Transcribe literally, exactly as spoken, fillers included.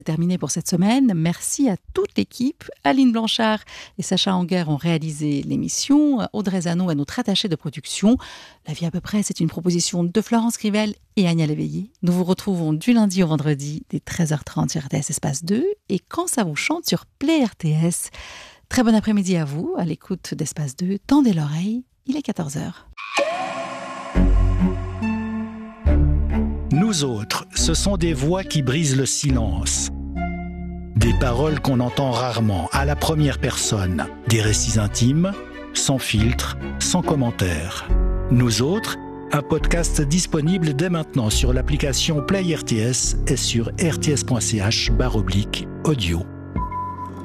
Terminé pour cette semaine. Merci à toute l'équipe. Aline Blanchard et Sacha Anguer ont réalisé l'émission. Audrey Zano est notre attachée de production. La vie à peu près, c'est une proposition de Florence Crivel et Agnès Léveillé. Nous vous retrouvons du lundi au vendredi dès treize heures trente sur R T S Espace deux et quand ça vous chante sur Play R T S. Très bon après-midi à vous, à l'écoute d'Espace deux. Tendez l'oreille, il est quatorze heures. Nous autres, ce sont des voix qui brisent le silence. Des paroles qu'on entend rarement, à la première personne. Des récits intimes, sans filtre, sans commentaire. Nous autres, un podcast disponible dès maintenant sur l'application Play R T S et sur r t s point c h barre oblique audio.